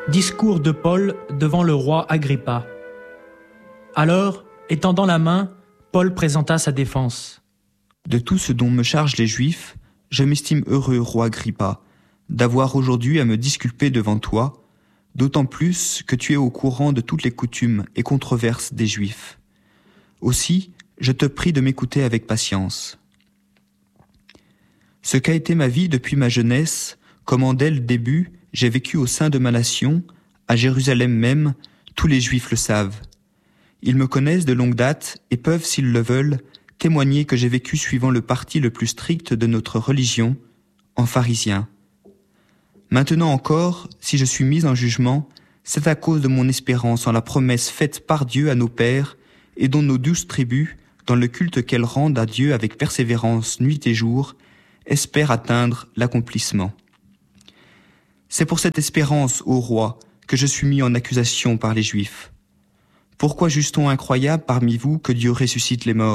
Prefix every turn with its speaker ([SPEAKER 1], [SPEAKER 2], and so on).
[SPEAKER 1] Discours de Paul devant le roi Agrippa. Alors, étendant la main, Paul présenta sa défense.
[SPEAKER 2] De tout ce dont me chargent les Juifs, je m'estime heureux, roi Agrippa, d'avoir aujourd'hui à me disculper devant toi, d'autant plus que tu es au courant de toutes les coutumes et controverses des Juifs. Aussi, je te prie de m'écouter avec patience. Ce qu'a été ma vie depuis ma jeunesse, comment dès le début j'ai vécu au sein de ma nation, à Jérusalem même, tous les Juifs le savent. Ils me connaissent de longue date et peuvent, s'ils le veulent, témoigner que j'ai vécu suivant le parti le plus strict de notre religion, en pharisien. Maintenant encore, si je suis mis en jugement, c'est à cause de mon espérance en la promesse faite par Dieu à nos pères et dont nos 12 tribus, dans le culte qu'elles rendent à Dieu avec persévérance nuit et jour, espèrent atteindre l'accomplissement. C'est pour cette espérance, ô roi, que je suis mis en accusation par les Juifs. Pourquoi juge-t-on incroyable parmi vous que Dieu ressuscite les morts ?